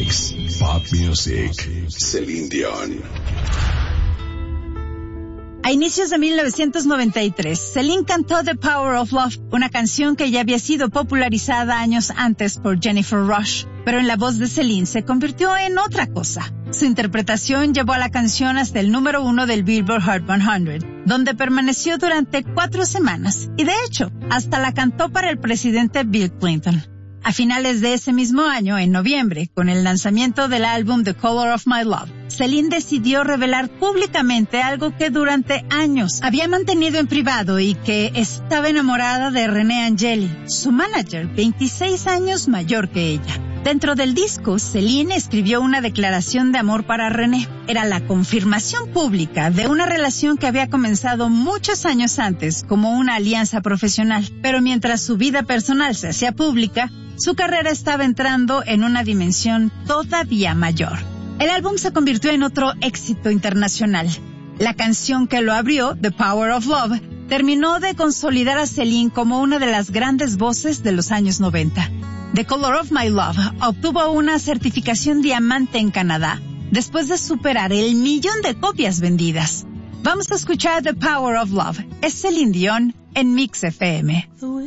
Mix Pop Music. Celine Dion. A inicios de 1993, Celine cantó The Power of Love, una canción que ya había sido popularizada años antes por Jennifer Rush, pero en la voz de Celine se convirtió en otra cosa. Su interpretación llevó a la canción hasta el número 1 del Billboard Hot 100, donde permaneció durante 4 semanas, y de hecho, hasta la cantó para el presidente Bill Clinton. A finales de ese mismo año, en noviembre, con el lanzamiento del álbum The Color of My Love, Celine decidió revelar públicamente algo que durante años había mantenido en privado y que estaba enamorada de René Angeli, su manager, 26 años mayor que ella. Dentro del disco, Celine escribió una declaración de amor para René. Era la confirmación pública de una relación que había comenzado muchos años antes como una alianza profesional. Pero mientras su vida personal se hacía pública, su carrera estaba entrando en una dimensión todavía mayor. El álbum se convirtió en otro éxito internacional. La canción que lo abrió, The Power of Love, terminó de consolidar a Celine como una de las grandes voces de los años 90. The Color of My Love obtuvo una certificación diamante en Canadá después de superar el 1,000,000 de copias vendidas. Vamos a escuchar The Power of Love. Es Celine Dion en Mix FM.